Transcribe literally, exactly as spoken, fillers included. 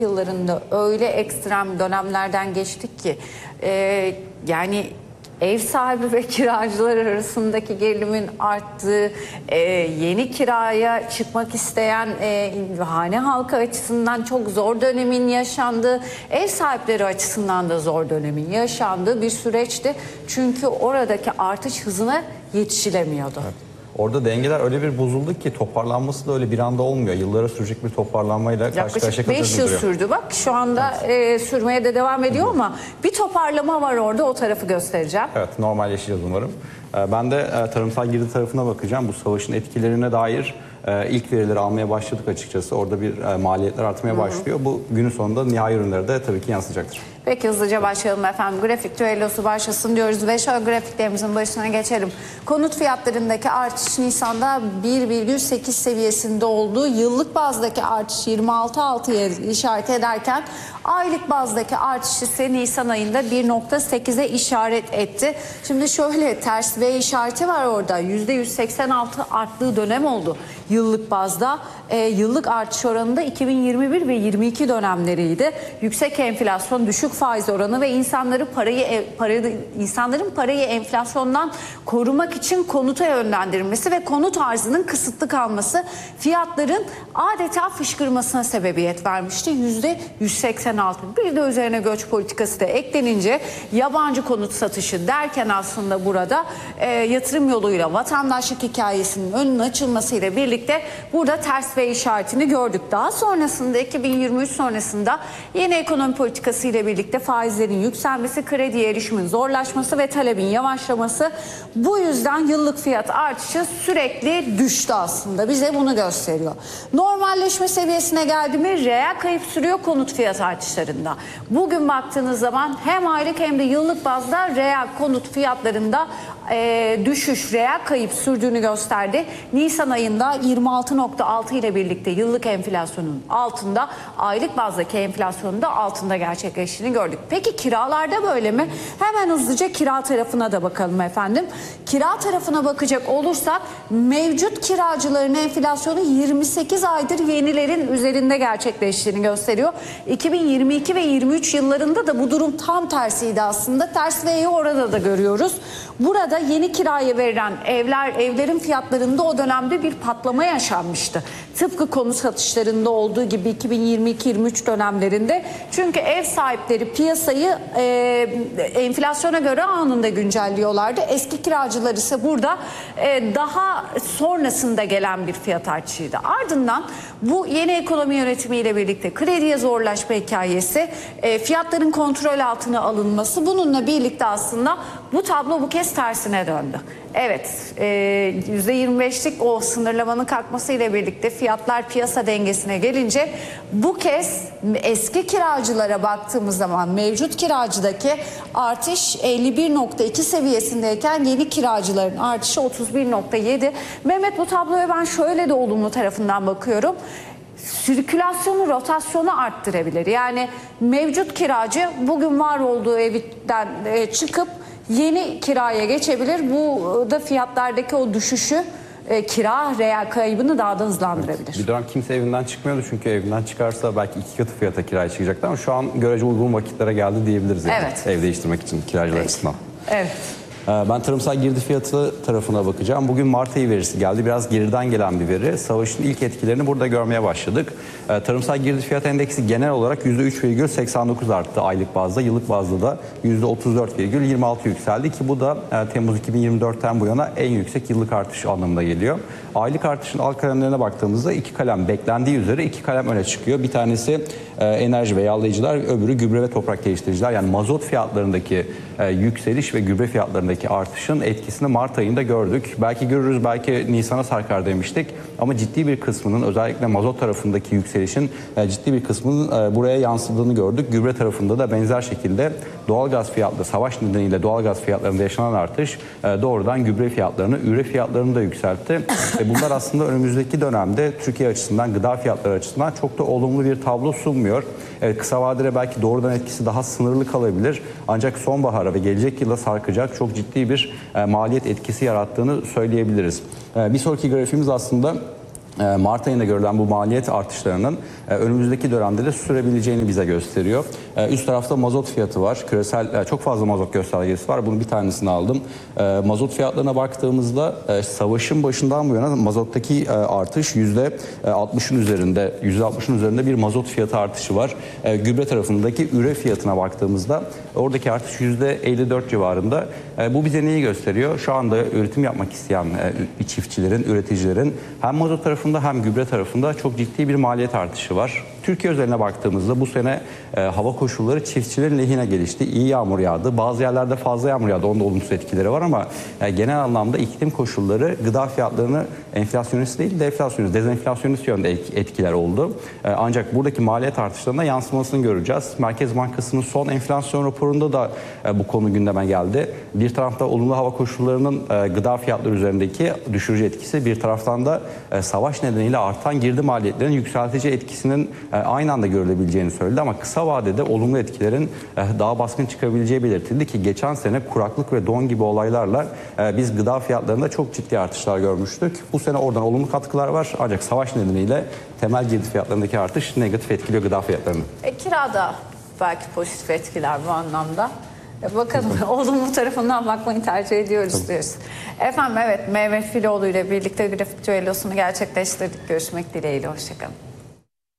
yıllarında öyle ekstrem dönemlerden geçtik ki e, yani ev sahibi ve kiracılar arasındaki gerilimin arttığı, e, yeni kiraya çıkmak isteyen e, hane halkı açısından çok zor dönemin yaşandığı, ev sahipleri açısından da zor dönemin yaşandığı bir süreçti. Çünkü oradaki artış hızına yetişilemiyordu. Evet. Orada dengeler öyle bir bozuldu ki toparlanması da öyle bir anda olmuyor. Yıllara sürecek bir toparlanmayla karşı karşıya kalacağız. beş yıl sürdü bak. Şu anda evet. e, sürmeye de devam ediyor. Hı-hı. Ama bir toparlama var orada. O tarafı göstereceğim. Evet, normalleşeceğiz umarım. Ben de tarımsal girdi tarafına bakacağım. Bu savaşın etkilerine dair ilk verileri almaya başladık açıkçası. Orada bir maliyetler artmaya Hı-hı. başlıyor. Bu günün sonunda nihai ürünlere de tabii ki yansıyacaktır. Peki hızlıca başlayalım efendim. Grafik düellosu başlasın diyoruz ve şöyle grafiklerimizin başına geçelim. Konut fiyatlarındaki artış Nisan'da bir virgül sekiz seviyesinde oldu. Yıllık bazdaki artış yirmi altı virgül altıya işaret ederken aylık bazdaki artış ise Nisan ayında bir virgül sekize işaret etti. Şimdi şöyle ters V işareti var orada. yüzde yüz seksen altı arttığı dönem oldu yıllık bazda. E, yıllık artış oranında iki bin yirmi bir ve yirmi iki dönemleriydi. Yüksek enflasyon, düşük faiz oranı ve insanları parayı parayı insanların parayı enflasyondan korumak için konuta yönlendirmesi ve konut arzının kısıtlı kalması fiyatların adeta fışkırmasına sebebiyet vermişti. yüzde yüz seksen altı. Bir de üzerine göç politikası da eklenince yabancı konut satışı derken aslında burada e, yatırım yoluyla vatandaşlık hikayesinin önünün açılmasıyla birlikte burada ters ve işaretini gördük. Daha sonrasında iki bin yirmi üç sonrasında yeni ekonomi politikası ile birlikte faizlerin yükselmesi, krediye erişimin zorlaşması ve talebin yavaşlaması, bu yüzden yıllık fiyat artışı sürekli düştü aslında. Bize bunu gösteriyor. Normalleşme seviyesine geldi mi reel kayıp sürüyor konut fiyat artışlarında. Bugün baktığınız zaman hem aylık hem de yıllık bazda reel konut fiyatlarında e, düşüş, reel kayıp sürdüğünü gösterdi. Nisan ayında yirmi altı virgül altı ile birlikte yıllık enflasyonun altında, aylık bazdaki enflasyonun da altında gerçekleştiğini gördük. Peki kiralarda böyle mi? Hemen hızlıca kira tarafına da bakalım efendim. Kira tarafına bakacak olursak mevcut kiracıların enflasyonu yirmi sekiz aydır yenilerin üzerinde gerçekleştiğini gösteriyor. iki bin yirmi iki ve yirmi üç yıllarında da bu durum tam tersiydi aslında. Ters V'yi orada da görüyoruz. Burada yeni kiraya verilen evler, evlerin fiyatlarında o dönemde bir patlama yaşanmıştı. Tıpkı konut satışlarında olduğu gibi iki bin yirmi iki yirmi üç dönemlerinde. Çünkü ev sahipleri piyasayı e, enflasyona göre anında güncelliyorlardı. Eski kiracılar ise burada e, daha sonrasında gelen bir fiyat artışıydı. Ardından bu yeni ekonomi yönetimiyle birlikte krediye zorlaşma hikayesi, e, fiyatların kontrol altına alınması, bununla birlikte aslında bu tablo bu kez tersine döndü. Evet, e, yüzde yirmi beşlik o sınırlamanın kalkmasıyla birlikte fiyatlar piyasa dengesine gelince bu kez eski kiracılara baktığımız zaman mevcut kiracıdaki artış elli bir virgül iki seviyesindeyken yeni kiracıların artışı otuz bir virgül yedi. Mehmet, bu tabloya ben şöyle de olumlu tarafından bakıyorum. Sirkülasyonu, rotasyonu arttırabilir. Yani mevcut kiracı bugün var olduğu evden çıkıp yeni kiraya geçebilir. Bu da fiyatlardaki o düşüşü, e, kira reel kaybını daha da hızlandırabilir. Evet, bir dönem kimse evinden çıkmıyordu çünkü evinden çıkarsa belki iki katı fiyata kiraya çıkacaktı ama şu an görece uygun vakitlere geldi diyebiliriz. Yani. Evet. Ev değiştirmek için kiracılar evet. açısından. Evet. Ben tarımsal girdi fiyatı tarafına bakacağım. Bugün Mart ayı verisi geldi. Biraz geriden gelen bir veri. Savaşın ilk etkilerini burada görmeye başladık. Tarımsal girdi fiyat endeksi genel olarak yüzde üç virgül seksen dokuz arttı aylık bazda. Yıllık bazda da yüzde otuz dört virgül yirmi altı yükseldi ki bu da Temmuz iki bin yirmi dörtten bu yana en yüksek yıllık artış anlamına geliyor. Aylık artışın alt kalemlerine baktığımızda iki kalem beklendiği üzere iki kalem öne çıkıyor. Bir tanesi enerji ve yağlayıcılar, öbürü gübre ve toprak geliştiriciler. Yani mazot fiyatlarındaki yükseliş ve gübre fiyatlarındaki artışın etkisini Mart ayında gördük. Belki görürüz, belki Nisan'a sarkar demiştik. Ama ciddi bir kısmının, özellikle mazot tarafındaki yükselişin ciddi bir kısmının buraya yansıdığını gördük. Gübre tarafında da benzer şekilde doğalgaz fiyatları, savaş nedeniyle doğalgaz fiyatlarında yaşanan artış doğrudan gübre fiyatlarını, üre fiyatlarını da yükseltti. Ve bunlar aslında önümüzdeki dönemde Türkiye açısından, gıda fiyatları açısından çok da olumlu bir tablo sunmuyor. Evet, kısa vadede belki doğrudan etkisi daha sınırlı kalabilir. Ancak sonbahara ve gelecek yıla sarkacak çok ciddi bir e, maliyet etkisi yarattığını söyleyebiliriz. E, bir sonraki grafiğimiz aslında Mart ayında görülen bu maliyet artışlarının önümüzdeki dönemde de sürebileceğini bize gösteriyor. Üst tarafta mazot fiyatı var. Küresel çok fazla mazot göstergesi var. Bunun bir tanesini aldım. Mazot fiyatlarına baktığımızda savaşın başından bu yana mazottaki artış yüzde altmışın üzerinde, yüzde altmışın üzerinde bir mazot fiyatı artışı var. Gübre tarafındaki üre fiyatına baktığımızda oradaki artış yüzde elli dört civarında. Bu bize neyi gösteriyor? Şu anda üretim yapmak isteyen çiftçilerin, üreticilerin hem mazot tarafında hem gübre tarafında çok ciddi bir maliyet artışı var. Türkiye özeline baktığımızda bu sene e, hava koşulları çiftçilerin lehine gelişti. İyi yağmur yağdı. Bazı yerlerde fazla yağmur yağdı. Onun da olumsuz etkileri var ama e, genel anlamda iklim koşulları gıda fiyatlarını enflasyonist değil, deflasyonist, dezenflasyonist yönde etkiler oldu. E, ancak buradaki maliyet artışlarına yansımasını göreceğiz. Merkez Bankası'nın son enflasyon raporunda da e, bu konu gündeme geldi. Bir tarafta olumlu hava koşullarının e, gıda fiyatları üzerindeki düşürücü etkisi, bir taraftan da e, savaş nedeniyle artan girdi maliyetlerinin yükseltici etkisinin aynı anda görülebileceğini söyledi ama kısa vadede olumlu etkilerin daha baskın çıkabileceği belirtildi ki geçen sene kuraklık ve don gibi olaylarla biz gıda fiyatlarında çok ciddi artışlar görmüştük. Bu sene oradan olumlu katkılar var ancak savaş nedeniyle temel girdi fiyatlarındaki artış negatif etkiliyor gıda fiyatlarını. E, kirada belki pozitif etkiler bu anlamda. E, bakalım olumlu tarafından bakmayı tercih ediyoruz Tabii. diyoruz. Efendim evet Mehmet Filoğlu ile birlikte grafik düellosunu gerçekleştirdik. Görüşmek dileğiyle. Hoşçakalın.